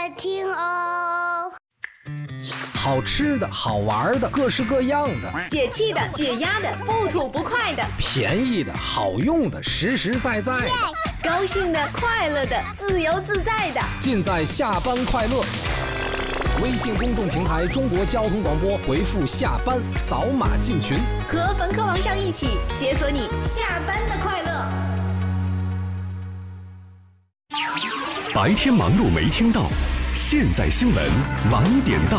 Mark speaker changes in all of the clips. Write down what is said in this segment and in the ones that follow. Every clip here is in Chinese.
Speaker 1: 听哦。
Speaker 2: 好吃的好玩的各式各样的，
Speaker 3: 解气的解压的不吐不快的，
Speaker 2: 便宜的好用的实实在在的，
Speaker 3: 高兴的快乐的自由自在的，
Speaker 2: 尽在下班快乐。微信公众平台中国交通广播，回复下班扫码进群，
Speaker 3: 和冯科王上一起解锁你下班的快乐。
Speaker 4: 白天忙碌没听到，现在新闻晚点到。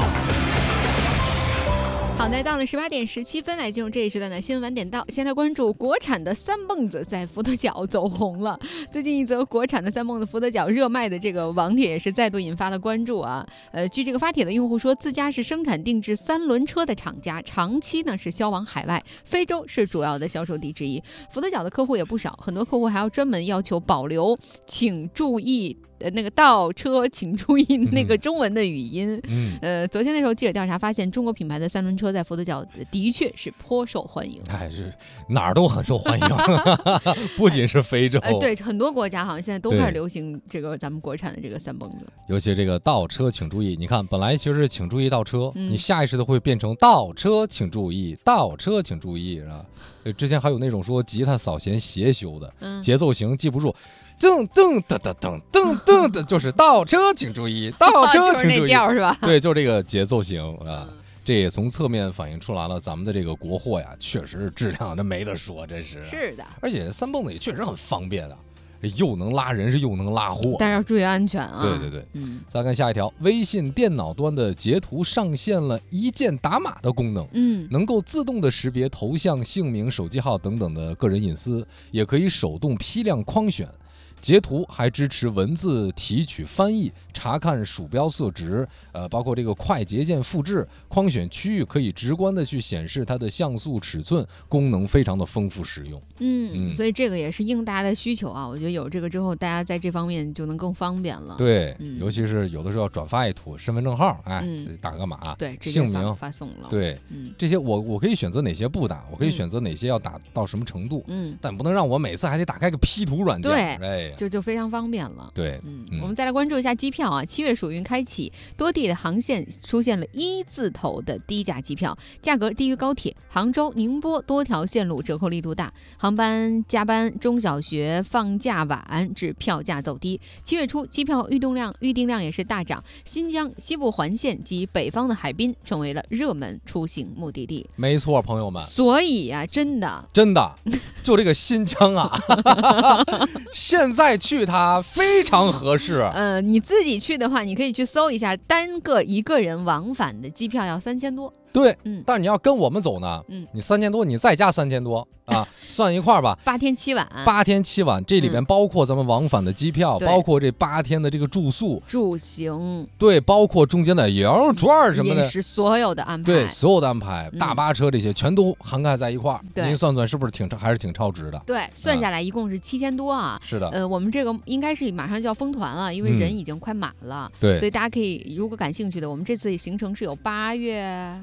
Speaker 5: 好的，到了18点17分，来进入这一时段的新闻晚点到。先来关注国产的三蹦子在福特角走红了。最近一则国产的三蹦子福特角热卖的这个网帖也是再度引发了关注啊。据这个发帖的用户说，自家是生产定制三轮车的厂家，长期呢是销往海外，非洲是主要的销售地之一。福特角的客户也不少，很多客户还要专门要求保留请注意那个倒车请注意那个中文的语音。昨天的时候记者调查发现，中国品牌的三轮车在福特角的确是颇受欢迎。
Speaker 6: 是哪儿都很受欢迎不仅是非洲，
Speaker 5: 对，很多国家好像现在都开始流行这个咱们国产的这个三蹦子。
Speaker 6: 尤其这个倒车请注意，你看本来其实是请注意倒车，你下意识的会变成倒车请注意，倒车请注意，是吧？之前还有那种说吉他扫弦斜修的，节奏型记不住，噔噔噔噔噔噔噔的，就是倒车请注意，倒车请注意，就是那
Speaker 5: 调是吧？
Speaker 6: 对，就是这个节奏型啊。这也从侧面反映出来了，咱们的这个国货呀，确实质量真没得说，真是。
Speaker 5: 是的，
Speaker 6: 而且三蹦子也确实很方便啊，又能拉人，又能拉货，
Speaker 5: 但是要注意安全啊。
Speaker 6: 对对对，再看下一条，微信电脑端的截图上线了一键打码的功能，能够自动的识别头像、姓名、手机号等等的个人隐私，也可以手动批量框选。截图还支持文字提取翻译，查看鼠标色值，包括这个快捷键复制，框选区域可以直观的去显示它的像素尺寸，功能非常的丰富实用。
Speaker 5: 所以这个也是应大家的需求啊，我觉得有这个之后，大家在这方面就能更方便了。
Speaker 6: 对，尤其是有的时候要转发一图，身份证号，打个码，
Speaker 5: 对，
Speaker 6: 姓名
Speaker 5: 发送了。
Speaker 6: 对，这些我可以选择哪些不打，我可以选择哪些要打到什么程度，但不能让我每次还得打开个 P 图软件。
Speaker 5: 对，就非常方便了。
Speaker 6: 对，
Speaker 5: 我们再来关注一下机票啊。7月暑运开启，多地的航线出现了1字头的低价机票，价格低于高铁。杭州、宁波多条线路折扣力度大，航班加班、中小学放假晚致票价走低。7月初，机票预订量也是大涨，新疆西部环线及北方的海滨成为了热门出行目的地。
Speaker 6: 没错，朋友们。
Speaker 5: 所以啊，真的，
Speaker 6: 就这个新疆啊，现在去它非常合适。
Speaker 5: 你自己去的话，你可以去搜一下，单个一个人往返的机票要3000多。
Speaker 6: 对，但是你要跟我们走呢，你3000多，你再加3000多啊，算一块吧。
Speaker 5: 8天7晚
Speaker 6: ，8天7晚，这里边包括咱们往返的机票，包括这8天的这个住宿、
Speaker 5: 住行，
Speaker 6: 对，包括中间的羊肉串什么的，
Speaker 5: 也是所有的安排，
Speaker 6: 对，所有的安排，大巴车这些全都涵盖在一块儿。您算算是不是还是挺超值的？
Speaker 5: 对，算下来一共是7000多啊。
Speaker 6: 是的，
Speaker 5: 我们这个应该是马上就要封团了，因为人已经快满了。
Speaker 6: 对，
Speaker 5: 所以大家可以如果感兴趣的，我们这次行程是有7月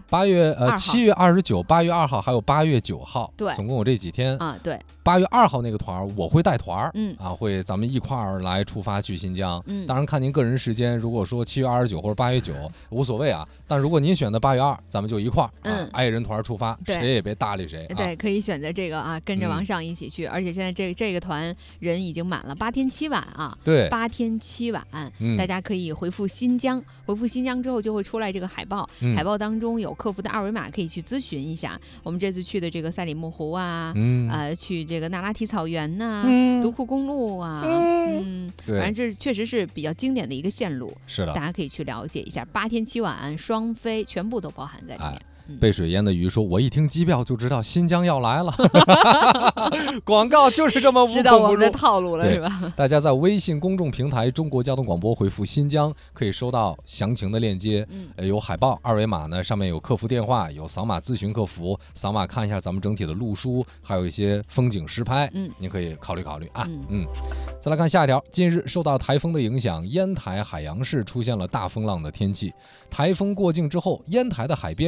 Speaker 6: 29、8月2号还有8月9号，
Speaker 5: 对，
Speaker 6: 总共有这几天
Speaker 5: 啊。对
Speaker 6: ，8月2号那个团我会带团，会咱们一块儿来出发去新疆。当然看您个人时间，如果说7月29或者8月9无所谓啊，但如果您选择8月2，咱们就一块儿，爱人团出发，谁也别搭理谁。
Speaker 5: 对，可以选择这个啊，跟着王上一起去。而且现在这个团人已经满了8天7晚啊。
Speaker 6: 对
Speaker 5: ，8天7晚，大家可以回复新疆，回复新疆之后就会出来这个海报，海报当中有客服的2维码可以去咨询一下。我们这次去的这个赛里木湖啊，去这个那拉提草原呐，独库公路啊，
Speaker 6: 对，
Speaker 5: 反正这确实是比较经典的一个线路，
Speaker 6: 是的，
Speaker 5: 大家可以去了解一下。8天7晚双飞全部都包含在里面。
Speaker 6: 背水淹的鱼说：“我一听机票就知道新疆要来了。”广告就是这么无孔不入，
Speaker 5: 知道我们的套路了是吧？
Speaker 6: 大家在微信公众平台中国交通广播回复新疆，可以收到详情的链接，有海报2维码呢，上面有客服电话，有扫码咨询客服，扫码看一下咱们整体的路书，还有一些风景实拍，您可以考虑考虑啊。再来看下一条，近日受到台风的影响，烟台海洋市出现了大风浪的天气。台风过境之后，烟台的海边出现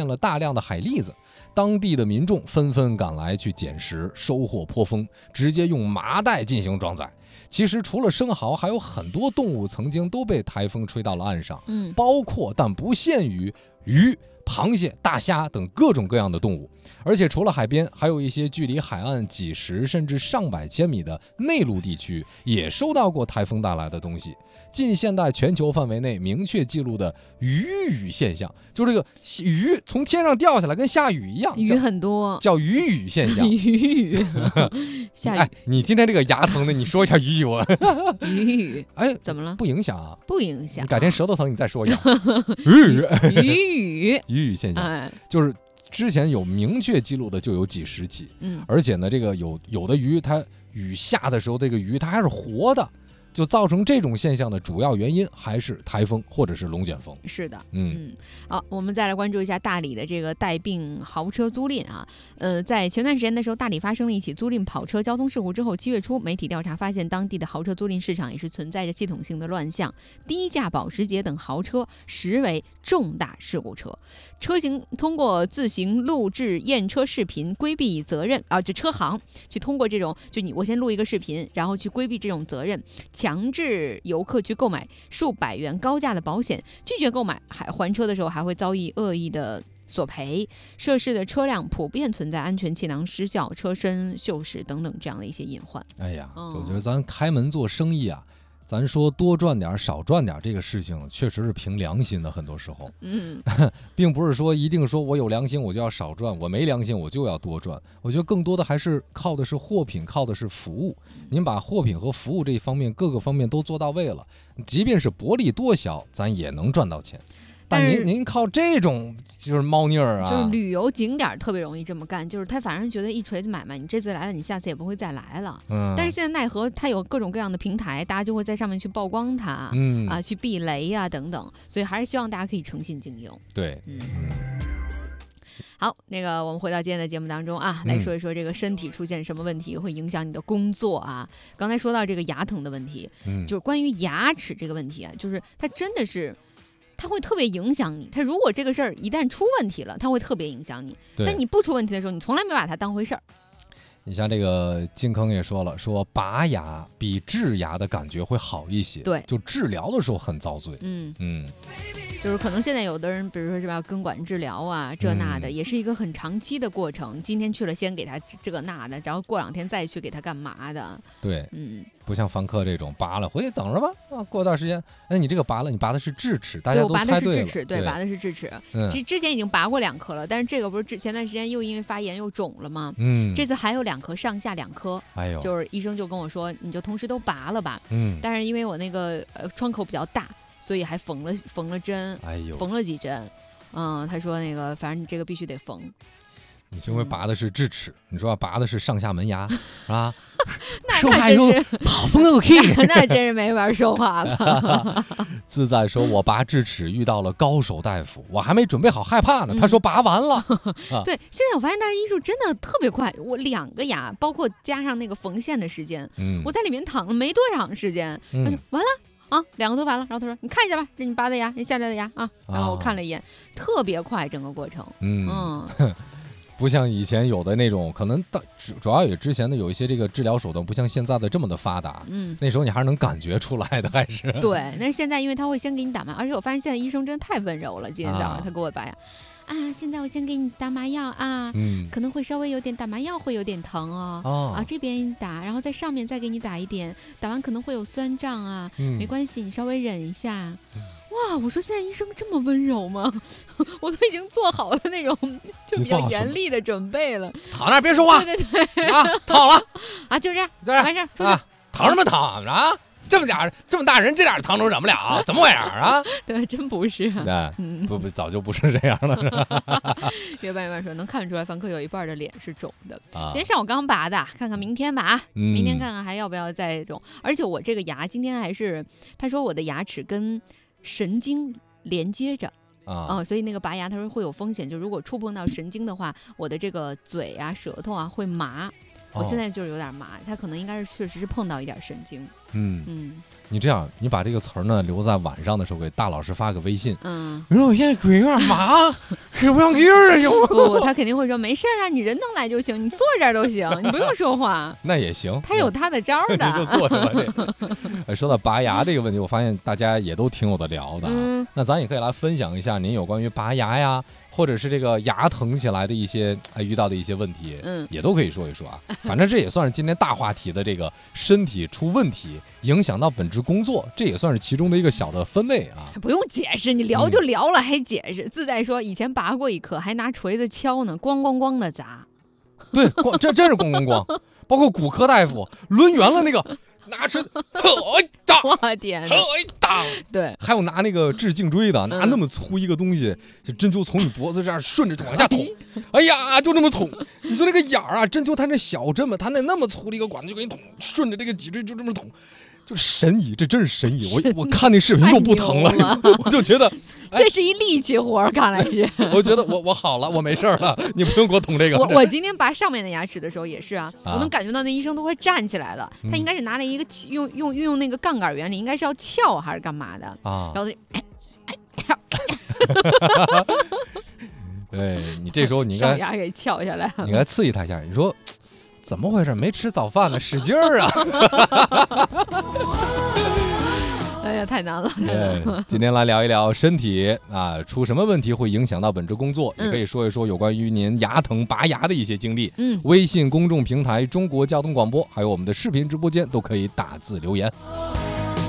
Speaker 6: 现了大量的海蛎子，当地的民众纷纷赶来去捡食，收获颇丰，直接用麻袋进行装载。其实除了生蚝，还有很多动物曾经都被台风吹到了岸上，包括但不限于鱼、螃蟹、大虾等各种各样的动物。而且除了海边，还有一些距离海岸几十甚至上百千米的内陆地区也收到过台风带来的东西。近现代全球范围内明确记录的鱼雨现象，就这个鱼从天上掉下来跟下雨一样，
Speaker 5: 鱼很多，
Speaker 6: 叫鱼雨现象。
Speaker 5: 鱼雨下雨、
Speaker 6: 哎，你今天这个牙疼的，你说一下鱼雨我
Speaker 5: 鱼雨，
Speaker 6: 哎，
Speaker 5: 怎么了？
Speaker 6: 不影响啊，
Speaker 5: 不影响。
Speaker 6: 你改天舌头疼你再说一下。鱼雨现象，
Speaker 5: 哎，
Speaker 6: 就是之前有明确记录的就有几十起，而且呢，这个有的鱼它雨下的时候，这个鱼它还是活的。就造成这种现象的主要原因还是台风或者是龙卷风。
Speaker 5: 是的，好，我们再来关注一下大理的这个带病豪车租赁啊。在前段时间的时候，大理发生了一起租赁跑车交通事故之后，7月初媒体调查发现，当地的豪车租赁市场也是存在着系统性的乱象，低价保时捷等豪车实为重大事故车，车型通过自行录制验车视频规避责任啊，就车行去通过这种，我先录一个视频，然后去规避这种责任。强制游客去购买数百元高价的保险，拒绝购买还车的时候还会遭遇恶意的索赔。涉事的车辆普遍存在安全气囊失效、车身锈蚀等等这样的一些隐患。
Speaker 6: 哎呀，我觉得咱开门做生意啊，咱说多赚点少赚点这个事情确实是凭良心的，很多时候并不是说一定说我有良心我就要少赚，我没良心我就要多赚。我觉得更多的还是靠的是货品，靠的是服务。您把货品和服务这一方面各个方面都做到位了，即便是薄利多销咱也能赚到钱。但您靠这种就是猫腻儿啊，
Speaker 5: 就是旅游景点特别容易这么干，就是他反正觉得一锤子买卖，你这次来了，你下次也不会再来了。但是现在奈何它有各种各样的平台，大家就会在上面去曝光它，去避雷啊等等，所以还是希望大家可以诚信经营。
Speaker 6: 对，
Speaker 5: 好，我们回到今天的节目当中啊，来说一说这个身体出现什么问题会影响你的工作啊。刚才说到这个牙疼的问题，就是关于牙齿这个问题啊，就是它真的是。它会特别影响你，它如果这个事儿一旦出问题了，它会特别影响你。但你不出问题的时候，你从来没把它当回事儿。
Speaker 6: 你像这个金坑也说了，说拔牙比治牙的感觉会好一些。
Speaker 5: 对，
Speaker 6: 就治疗的时候很遭罪。
Speaker 5: 就是可能现在有的人，比如说是吧，根管治疗啊，这那的，也是一个很长期的过程。今天去了，先给他这个那的，然后过2天再去给他干嘛的。对，不像房客这种拔了回去等着吧，过段时间，哎，你这个拔了，你拔的是智齿，大家都猜对了。 对，拔的是智齿。其实之前已经拔过2颗了，但是这个不是前段时间又因为发炎又肿了吗？这次还有2颗，上下2颗。哎呦，就是医生就跟我说，你就同时都拔了吧。但是因为我那个窗口比较大，所以还缝了针，缝了几针。他说反正你这个必须得缝。
Speaker 6: 你因为拔的是智齿，你说拔的是上下门牙啊？
Speaker 5: 说话又
Speaker 6: 跑风了 K，
Speaker 5: 那真是没法说话了。
Speaker 6: 自在说，我拔智齿遇到了高手大夫，我还没准备好害怕呢。他说拔完了。
Speaker 5: 对，现在我发现大师医术真的特别快，我2个牙，包括加上那个缝线的时间，我在里面躺了没多长时间，完了。2个都完了，然后他说：“你看一下吧，这你拔的牙，你下来的牙啊。”然后我看了一眼，特别快，整个过程。
Speaker 6: 不像以前有的那种，可能主要也之前的有一些这个治疗手段不像现在的这么的发达。那时候你还是能感觉出来的，还是
Speaker 5: 对。但是现在因为他会先给你打麻，而且我发现现在医生真的太温柔了。今天早上他给我拔牙。现在我先给你打麻药啊，可能会稍微有点打麻药会有点疼哦。这边打，然后在上面再给你打一点，打完可能会有酸胀啊，没关系，你稍微忍一下。哇，我说现在医生这么温柔吗？我都已经做好了那种就比较严厉的准备了。
Speaker 6: 躺那儿别说话。对躺好了
Speaker 5: 就这样，完事出去。
Speaker 6: 躺什么躺啊？这么大人，这点疼都忍不了，怎么回事啊？
Speaker 5: 对，真不是。
Speaker 6: 对，不，早就不是这样了。
Speaker 5: 越办越说，能看出来房客有一半的脸是肿的。今天上午刚拔的，看看明天吧。明天看看还要不要再肿。而且我这个牙今天还是，他说我的牙齿跟神经连接着。所以那个拔牙他说会有风险，就如果触碰到神经的话，我的这个嘴啊、舌头啊会麻。 我现在就是有点麻，他可能应该是确实是碰到一点神经。
Speaker 6: 你这样，你把这个词儿呢留在晚上的时候给大老师发个微信。你说我现在腿有点麻，使不上劲儿啊，行吗？
Speaker 5: 不，他肯定会说没事啊，你人能来就行，你坐这儿都行，你不用说话。
Speaker 6: 那也行，
Speaker 5: 他有他的招儿的。
Speaker 6: 你就坐着吧。这说到拔牙这个问题，我发现大家也都挺有的聊的。那咱也可以来分享一下您有关于拔牙呀，或者是这个牙疼起来的一些遇到的一些问题，也都可以说一说啊。反正这也算是今天大话题的这个身体出问题影响到本职工作，这也算是其中的一个小的分类啊。
Speaker 5: 不用解释，你聊就聊了，还解释？自在说以前拔过一颗，还拿锤子敲呢，咣咣咣的砸。
Speaker 6: 对，这真是咣咣咣，包括骨科大夫抡圆了那个。拿锤子，
Speaker 5: 我天，对，
Speaker 6: 还有拿那个治颈椎的，拿那么粗一个东西，就针灸从你脖子这样顺着往下捅，哎呀，就那么捅。你说那个眼儿啊，针灸它那小针嘛，它那么粗的一个管子就给你捅，顺着这个脊椎就这么捅，就神医，这真是神医。我看那视频又不疼了，我就觉得。
Speaker 5: 这是一力气活，看来是。
Speaker 6: 我觉得我好了，我没事了，你不用给我捅这个。
Speaker 5: 我今天拔上面的牙齿的时候也是啊，我能感觉到那医生都快站起来了，他应该是拿了一个运用那个杠杆原理，应该是要撬还是干嘛的啊？然后
Speaker 6: 对你这时候你应该
Speaker 5: 小牙给撬下来了，
Speaker 6: 你该刺激他一下，你说怎么回事？没吃早饭呢，使劲儿啊！
Speaker 5: 哎呀，太难了！
Speaker 6: 今天来聊一聊身体啊，出什么问题会影响到本职工作，也可以说一说有关于您牙疼拔牙的一些经历。微信公众平台中国交通广播，还有我们的视频直播间都可以打字留言。